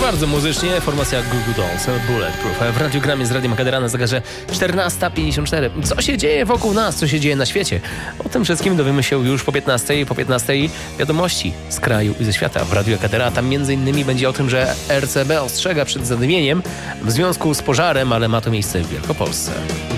bardzo muzycznie, formacja Goo Goo Dolls, Bulletproof. W radiogramie z Radiem Akadera na zegarze 14:54. Co się dzieje wokół nas, co się dzieje na świecie? O tym wszystkim dowiemy się już po 15:00. Po 15:00 wiadomości z kraju i ze świata w Radiu Akadera. Tam m.in. będzie o tym, że RCB ostrzega przed zadymieniem w związku z pożarem, ale ma to miejsce w Wielkopolsce.